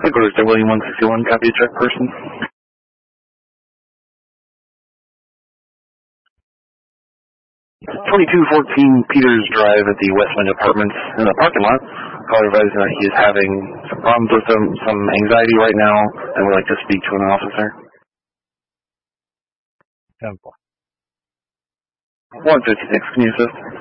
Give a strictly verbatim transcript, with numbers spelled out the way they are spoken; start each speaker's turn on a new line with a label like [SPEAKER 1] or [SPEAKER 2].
[SPEAKER 1] Headquarters to William one sixty-one, copy a check person. twenty-two fourteen Peters Drive at the Westland Apartments in the parking lot. Caller advised that he is having some problems with some, some anxiety right now and would like to speak to an officer.
[SPEAKER 2] Temple.
[SPEAKER 1] one fifty-six, can you assist?